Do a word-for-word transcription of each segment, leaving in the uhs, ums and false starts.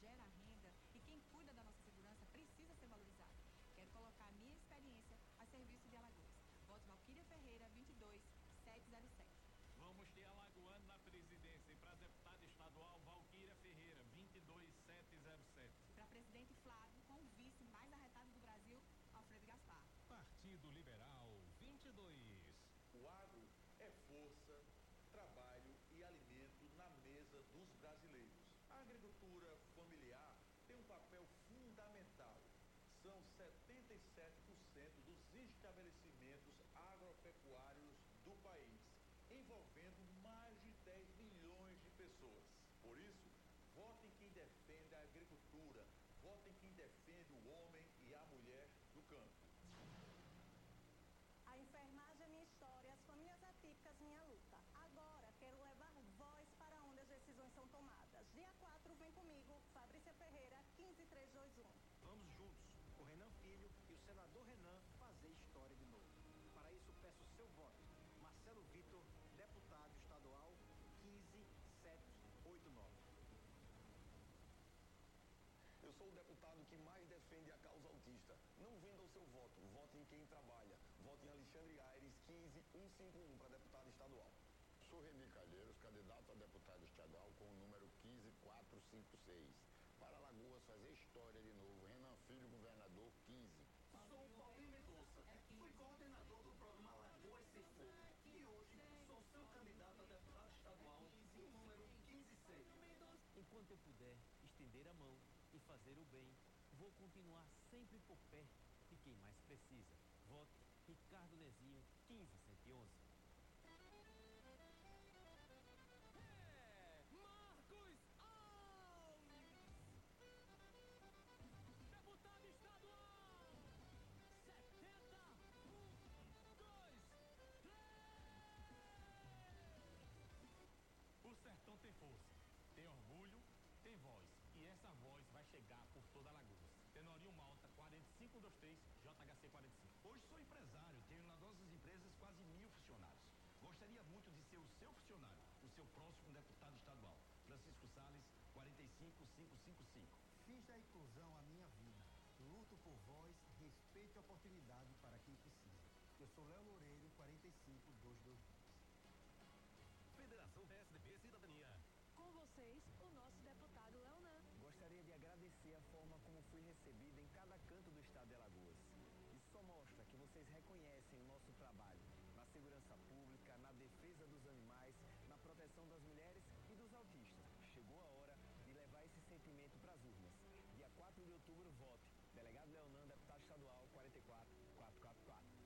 gera renda e quem cuida da nossa segurança precisa ser valorizado. Quero colocar a minha experiência a serviço de Alagoas. Voto Valquíria Ferreira, vinte e dois, sete zero sete. Vamos ter alagoano na presidência e para deputada estadual, Valquíria Ferreira, vinte e dois, sete zero sete. Para presidente Flávio, com o vice mais arretado do Brasil, Alfredo Gaspar. Partido Liberal, vinte e dois. O agro é força, trabalho e alimento na mesa dos brasileiros. A agricultura familiar tem um papel fundamental. São setenta e sete por cento dos estabelecimentos agropecuários do país, envolvendo mais de dez milhões de pessoas. Por isso, votem quem defende a agricultura, votem quem defende o homem e a mulher do campo. A enfermagem é minha história, as famílias atípicas minha luta. Agora quero levar voz para onde as decisões são tomadas. Dia quatro, vem comigo, Fabrícia Ferreira, quinze três dois um. Vamos juntos, o Renan Filho e o senador Renan, fazer história de novo. Para isso, peço seu voto. Marcelo Vitor, deputado estadual, quinze sete oito nove. Eu sou o deputado que mais defende a causa autista. Não venda o seu voto, vote em quem trabalha. Vote em Alexandre Aires, quinze mil cento e cinquenta e um para deputado estadual. Sou Reni Calheiros, candidato a deputado estadual com o número quinze mil quatrocentos e cinquenta e seis. Para Alagoas fazer história de novo, Renan Filho, governador, quinze. Sou Paulinho Mendonça, fui coordenador do programa Alagoas Sem Fogo e hoje sou seu candidato a deputado estadual com o número quinze seis. Enquanto eu puder estender a mão e fazer o bem, vou continuar sempre por perto de quem mais precisa. Vote Ricardo Nezinho, quinze cento e onze. É Marcos Alves, deputado estadual, setenta, um, dois, três. O sertão tem força, tem orgulho, tem voz. E essa voz vai chegar por toda Alagoas. Tenorinho Malta, quarenta e cinco vinte e três, J H C quarenta e cinco. Hoje sou empresário, tenho nas nossas empresas quase mil funcionários. Gostaria muito de ser o seu funcionário, o seu próximo deputado estadual. Francisco Salles, quarenta e cinco, quinhentos e cinquenta e cinco. Fiz da inclusão a minha vida. Luto por voz, respeito e oportunidade para quem precisa. Eu sou Léo Loureiro, quarenta e cinco, duzentos e vinte e dois. Federação P S D B Cidadania. Com vocês, o nosso deputado Leonan. Gostaria de agradecer a forma como fui recebido em cada canto do estado de Alagoas. Isso só mostra que vocês reconhecem o nosso trabalho na segurança pública, na defesa dos animais, na proteção das mulheres e dos autistas. Chegou a hora de levar esse sentimento para as urnas. Dia quatro de outubro, vote. Delegado Leonan, deputado estadual, quarenta e quatro, quatrocentos e quarenta e quatro.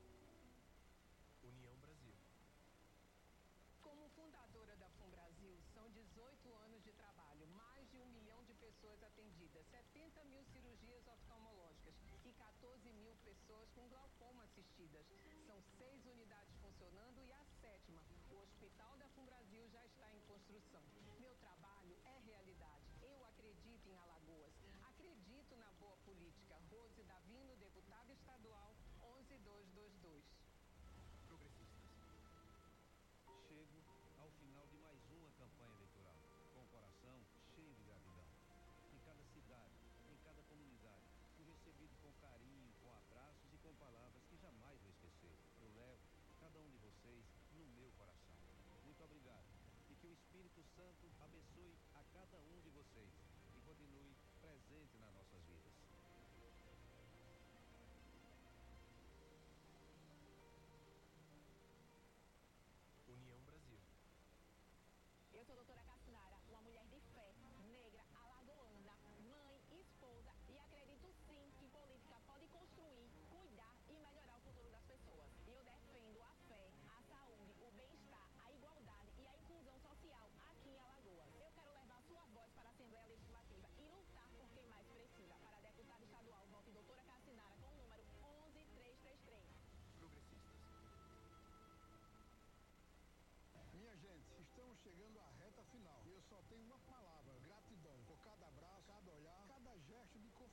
União Brasil. Como fundadora da FUNBrasil, são dezoito anos de trabalho, mais de um milhão de pessoas atendidas, setenta mil cirurgias oftalmológicas e quatorze mil pessoas com glaucoma assistidas. São seis unidades funcionando e a sétima, o Hospital da FUNBrasil, já está em construção. Meu trabalho é realidade. Eu acredito em Alagoas. Acredito na boa política. Rose Davino, deputada estadual, onze mil duzentos e vinte e dois. Progressistas. Chego ao final de mais uma campanha eleitoral, com o coração cheio de gratidão. Em cada cidade, em cada comunidade, fui recebido com carinho, com abraços e com palavras que jamais vou esquecer. Eu levo cada um de vocês no meu coração. Muito obrigado. E que o Espírito Santo abençoe a cada um de vocês e continue presente nas nossas vidas.